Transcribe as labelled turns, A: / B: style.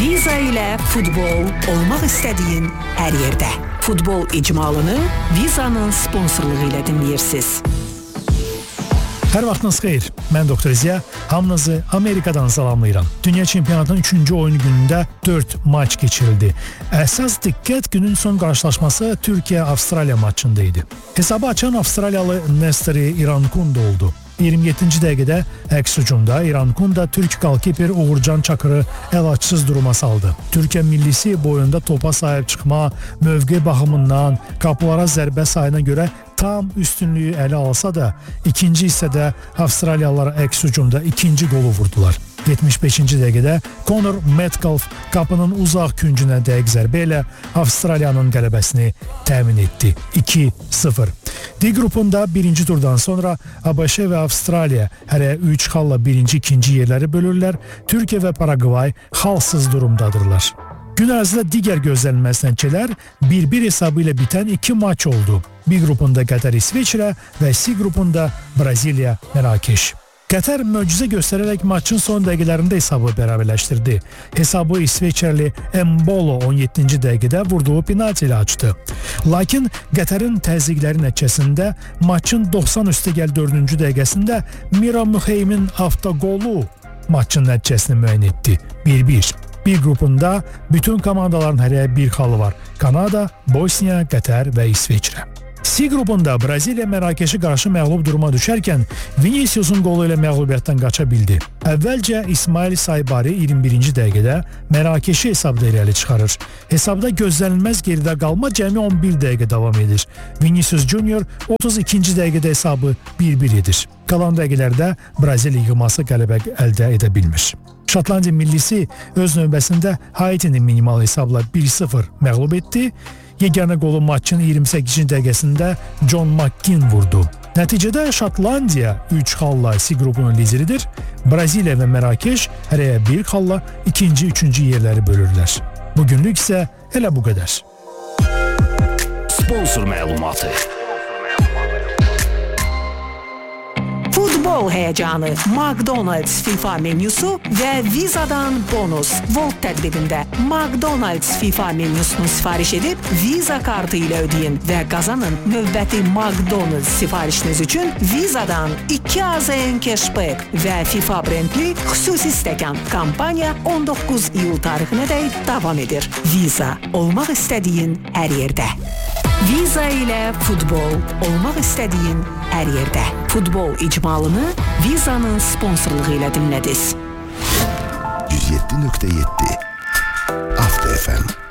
A: Viza ile futbol olmaq istədiyin hər yerdə. Futbol icmalını Viza'nın sponsorluğu ilə dinləyirsiniz.
B: Hər vaxtınız xeyir. Mən Doktor Ziya, hamınızı Amerikadan salamlayıram. Dünya çempionatının 3-cü oyun günündə 4 maç keçirildi. Əsas diqqət günün son qarşılaşması Türkiyə-Avstraliya maçında idi. Hesabı açan Avstraliyalı Nesteri İrankunda oldu. 27-ci dəqiqədə əks hücumda İrankunda Türk qalkiper Uğurcan Çakırı əlacsız duruma saldı. Türkiyə millisi boyunda topa sahib çıxma, mövqe baxımından, qapılara zərbə sayına görə tam üstünlüyü ələ alsa da, ikinci hissədə Avstraliyalılar əks hücumda ikinci qolu vurdular. 75-ci dəqiqədə Conor Metcalf qapının uzaq küncünə dəqiq zərbə ilə Avstraliyanın qələbəsini təmin etdi. 2-0. D qrupunda birinci turdan sonra ABŞ və Avstraliya hərə 3 xalla birinci, ikinci yerləri bölürlər. Türkiyə və Paragvay xalsız durumdadırlar. Gün ərzində digər gözlənilməz nəticələr 1-1 hesabı ilə bitən 2 maç oldu. B qrupunda Qətər İsveçrə və C qrupunda Braziliya Mərakeş. Qətər möcüzə göstərərək maçın son dəqiqələrində hesabı bərabərləşdirdi. Hesabı İsveçrəli Embolo 17-ci dəqiqədə vurduğu penalti ilə açdı. Lakin Qətərin təzyiqləri nəticəsində maçın 90+4-cü dəqiqəsində Mira Müheymin avtoqolu maçın nəticəsini müəyyən etdi. 1-1. Bir qrupunda bütün komandaların hərəyə bir xalı var. Kanada, Bosniya, Qətər və İsveçrə. C qrupunda Braziliya Mərakeşi qarşı məğlub duruma düşərkən Vinicius'un qolu ilə məğlubiyyətdən qaça bildi. Əvvəlcə İsmail Saybari 21-ci dəqiqədə Mərakeşi hesabda irəli çıxarır. Hesabda gözlənilməz geridə qalma cəmi 11 dəqiqə davam edir. Vinicius Junior 32-ci dəqiqədə hesabı 1-1 edir. Qalan dəqiqələrdə Braziliya yığması qələbə əldə edə bilmir. Şotlandiya millisi öz növbəsində Haitini minimal hesabla 1-0 məğlub etdi. Yeganə qolu maçın 28-ci dəqiqəsində John McKean vurdu. Nəticədə Şotlandiya 3 xalla C qrupunun lideridir. Braziliya və Mərakeş hərəyə 1 xalla ikinci, üçüncü yerləri bölürlər. Bugünlük isə elə bu qədər.
C: Sponsor məlumatı.
A: Futbol heyecanı, McDonald's FIFA menüsü və Viza'dan bonus. Volt tədbirində McDonald's FIFA menüsünü sifariş edib Visa kartı ilə ödeyin və qazanın. Növbəti McDonald's sifarişiniz üçün Viza'dan 2 AZN cashback və FIFA brendli xüsusi stəkan. Kampaniya 19 iyul tarixinədək davam edir. Visa, olmaq istədiyin hər yerdə. Viza ilə futbol olmaq istədiyin hər yerdə. Futbol icmalını Viza'nın sponsorluğu ilə dinlədiniz.
D: 107.7 After FM